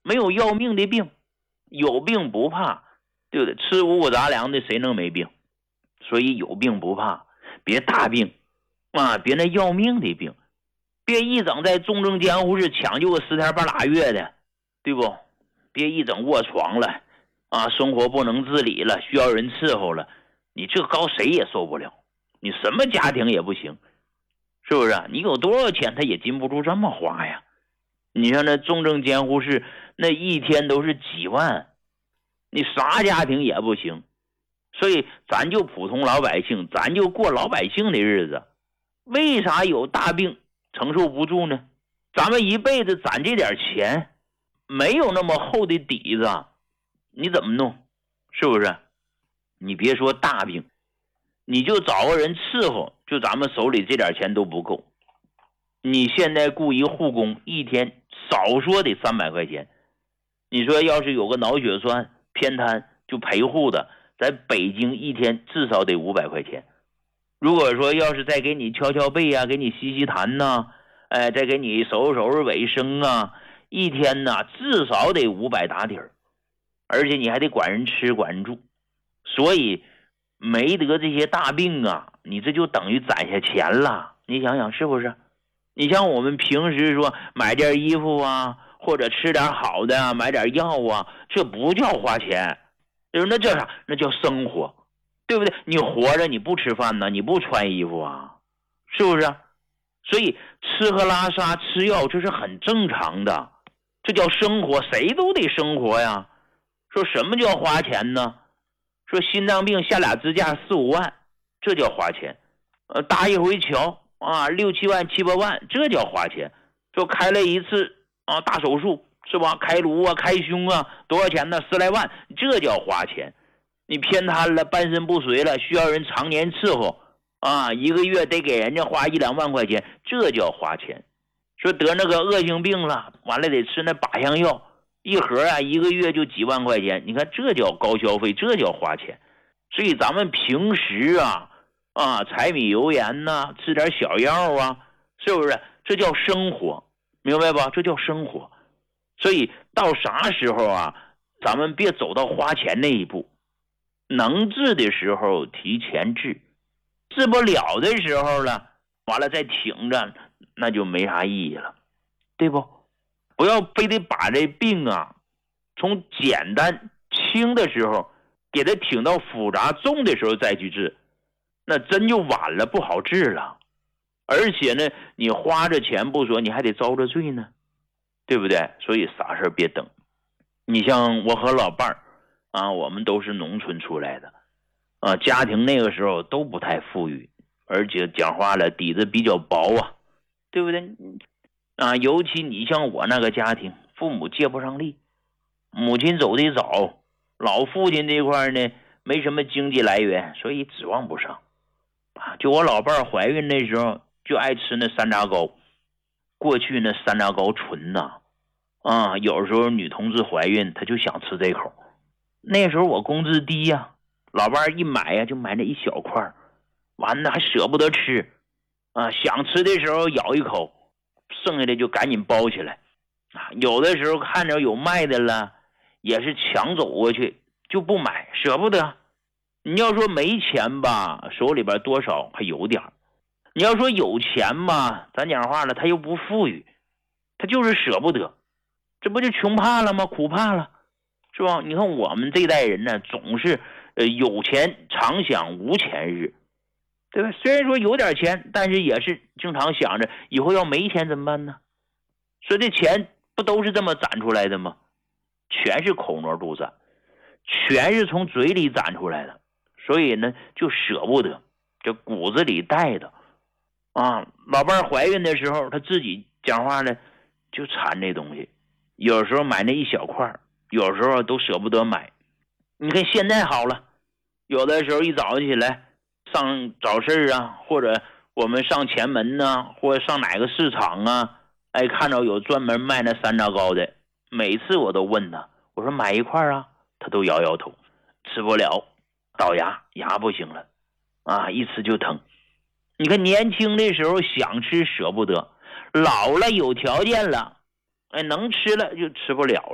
没有要命的病，有病不怕，对不对？吃五谷杂粮的谁能没病？所以有病不怕，别大病啊，别那要命的病，别一整在重症监护室抢救个10天半拉月的，对不？别一整卧床了啊，生活不能自理了，需要人伺候了，你这高谁也受不了，你什么家庭也不行，是不是？你有多少钱他也禁不住这么花呀。你像那重症监护室那一天都是几万，你啥家庭也不行。所以咱就普通老百姓，咱就过老百姓的日子。为啥有大病承受不住呢？咱们一辈子攒这点钱，没有那么厚的底子，你怎么弄？是不是？你别说大病，你就找个人伺候，就咱们手里这点钱都不够。你现在雇一护工，一天少说得300块钱。你说要是有个脑血栓偏瘫就陪护的，在北京一天至少得500块钱。如果说要是再给你敲敲背啊，给你吸吸痰呐，再给你收拾收拾卫生啊，一天呢至少得500打底儿，而且你还得管人吃管人住。所以没得这些大病啊，你这就等于攒下钱了。你想想是不是？你像我们平时说买件衣服啊，或者吃点好的啊，买点药啊，这不叫花钱，那叫啥？那叫生活，对不对？你活着你不吃饭呢，你不穿衣服啊，是不是？所以吃喝拉撒吃药这是很正常的，这叫生活，谁都得生活呀。说什么叫花钱呢？说心脏病下俩支架4、5万，这叫花钱。搭一回桥啊，6、7万、7、8万，这叫花钱。说开了一次啊大手术是吧？开颅啊，开胸啊，多少钱呢？10来万，这叫花钱。你偏瘫了，半身不遂了，需要人常年伺候啊，一个月得给人家花1、2万块钱，这叫花钱。说得那个恶性病了，完了得吃那靶向药，一盒啊，一个月就几万块钱，你看这叫高消费，这叫花钱。所以咱们平时柴米油盐呐，吃点小药啊，是不是？这叫生活，明白吧？这叫生活。所以到啥时候啊，咱们别走到花钱那一步，能治的时候提前治，治不了的时候了，完了再挺着，那就没啥意义了，对不？不要非得把这病啊从简单轻的时候给它挺到复杂重的时候再去治，那真就晚了，不好治了。而且呢，你花着钱不说，你还得遭着罪呢，对不对？所以啥事别等。你像我和老伴儿啊，我们都是农村出来的啊，家庭那个时候都不太富裕，而且讲话了底子比较薄啊，对不对啊？尤其你像我那个家庭，父母借不上力，母亲走得早，老父亲这块呢没什么经济来源，所以指望不上啊。就我老伴儿怀孕那时候就爱吃那山楂糕，过去那山楂糕纯呐啊，有时候女同志怀孕她就想吃这口。那时候我工资低呀，老伴儿一买呀就买那一小块，完了还舍不得吃啊，想吃的时候咬一口，剩下的就赶紧包起来啊。有的时候看着有卖的了，也是抢走过去就不买，舍不得。你要说没钱吧，手里边多少还有点；你要说有钱吧，咱讲话了，他又不富裕，他就是舍不得，这不就穷怕了吗？苦怕了，是吧？你看我们这代人呢，总是有钱常想无钱日，对吧？虽然说有点钱，但是也是经常想着以后要没钱怎么办呢？说这钱不都是这么攒出来的吗？全是口挪肚子，全是从嘴里攒出来的，所以呢就舍不得，这骨子里带的啊。老伴儿怀孕的时候，他自己讲话呢就馋这东西，有时候买那一小块，有时候都舍不得买。你看现在好了，有的时候一早上起来上早市啊，或者我们上前门啊，或者上哪个市场啊，看到有专门卖那山楂糕的，每次我都问他，我说买一块啊，他都摇摇头，吃不了，倒牙不行了啊，一吃就疼。你看年轻的时候想吃舍不得，老了有条件了能吃了就吃不了。